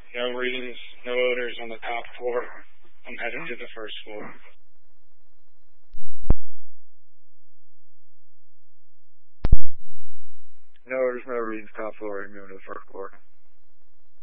No readings, no odors on the top floor. I'm headed to the first floor. No, there's no readings top floor. You're moving to the first floor.